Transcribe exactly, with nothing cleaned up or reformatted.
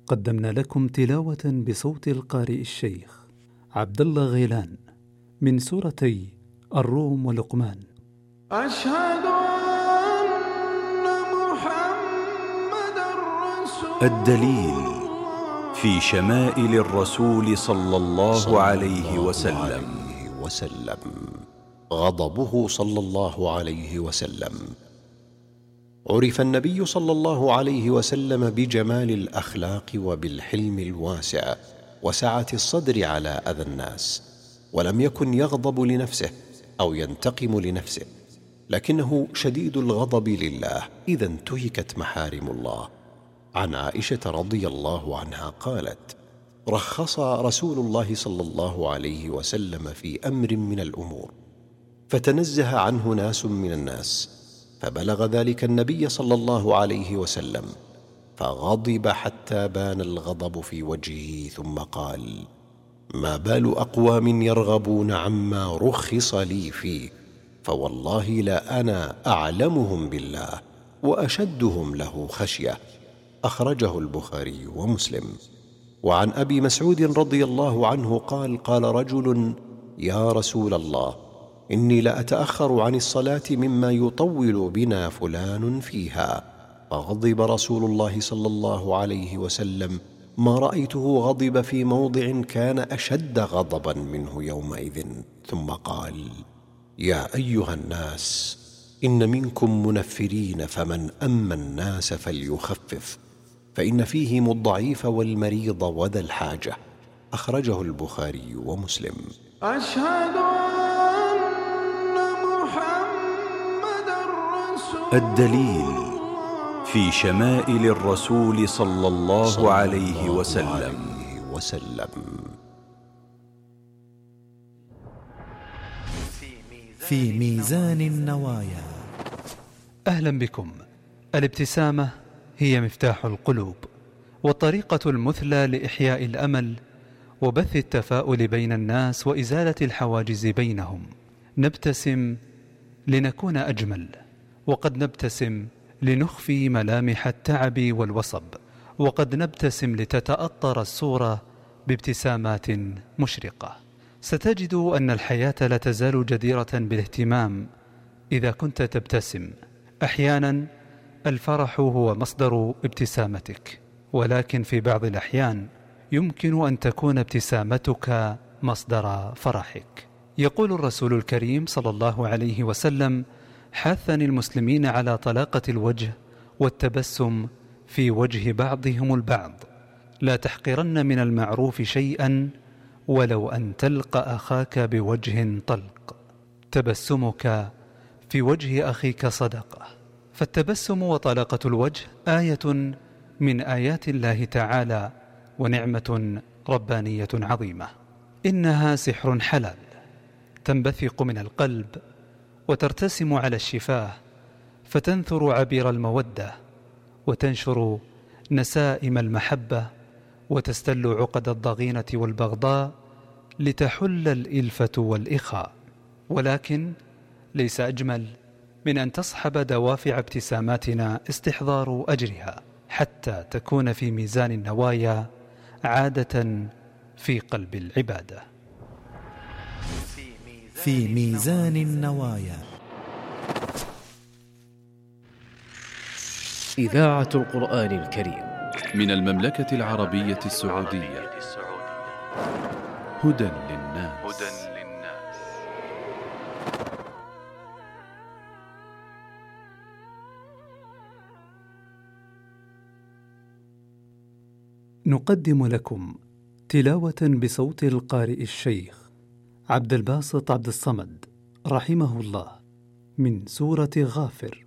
قدمنا لكم تلاوة بصوت القارئ الشيخ عبد الله غيلان من سورتي الروم ولقمان. أشهد أن محمدًا رسول الدليل في شمائل الرسول صلى الله عليه وسلم. وسلم غضبه صلى الله عليه وسلم. عرف النبي صلى الله عليه وسلم بجمال الأخلاق وبالحلم الواسع وسعة الصدر على أذى الناس، ولم يكن يغضب لنفسه أو ينتقم لنفسه، لكنه شديد الغضب لله إذا انتهكت محارم الله. عن عائشة رضي الله عنها قالت: رخص رسول الله صلى الله عليه وسلم في أمر من الأمور فتنزه عنه ناس من الناس، فبلغ ذلك النبي صلى الله عليه وسلم فغضب حتى بان الغضب في وجهه، ثم قال: ما بال أقوام يرغبون عما رخص لي فيه، فوالله لا أنا أعلمهم بالله وأشدهم له خشية. أخرجه البخاري ومسلم. وعن أبي مسعود رضي الله عنه قال: قال رجل: يا رسول الله، إني لأتأخر عن الصلاة مما يطول بنا فلان فيها. فغضب رسول الله صلى الله عليه وسلم ما رأيته غضب في موضع كان أشد غضبا منه يومئذ، ثم قال: يا أيها الناس، إن منكم منفرين، فمن أما الناس فليخفف، فإن فيهم الضعيف والمريض وذا الحاجة. أخرجه البخاري ومسلم. أشهد أن محمدًا رسول الدليل في شمائل الرسول صلى الله عليه وسلم. وسلم. في ميزان النوايا. أهلا بكم. الابتسامة هي مفتاح القلوب، والطريقة المثلى لإحياء الأمل وبث التفاؤل بين الناس وإزالة الحواجز بينهم. نبتسم لنكون أجمل، وقد نبتسم لنخفي ملامح التعب والوصب، وقد نبتسم لتتأطر الصورة بابتسامات مشرقة. ستجد أن الحياة لا تزال جديرة بالاهتمام إذا كنت تبتسم. أحيانا الفرح هو مصدر ابتسامتك، ولكن في بعض الأحيان يمكن أن تكون ابتسامتك مصدر فرحك. يقول الرسول الكريم صلى الله عليه وسلم: حثني المسلمين على طلاقة الوجه والتبسم في وجه بعضهم البعض. لا تحقرن من المعروف شيئا ولو أن تلقى أخاك بوجه طلق. تبسمك في وجه أخيك صدقة. فالتبسم وطلاقة الوجه آية من آيات الله تعالى، ونعمة ربانية عظيمة. إنها سحر حلال تنبثق من القلب وترتسم على الشفاه، فتنثر عبير المودة وتنشر نسائم المحبة، وتستل عقد الضغينة والبغضاء لتحل الإلفة والإخاء. ولكن ليس أجمل من أن تصحب دوافع ابتساماتنا استحضار أجرها، حتى تكون في ميزان النوايا عادة في قلب العبادة. في ميزان النوايا. إذاعة القرآن الكريم من المملكة العربية السعودية. هدى للناس. نقدم لكم تلاوة بصوت القارئ الشيخ عبد الباسط عبد الصمد رحمه الله من سورة غافر.